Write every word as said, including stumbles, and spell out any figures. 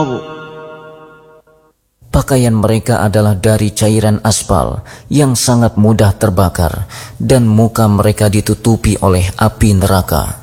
Pakaian mereka adalah dari cairan aspal yang sangat mudah terbakar, dan muka mereka ditutupi oleh api neraka.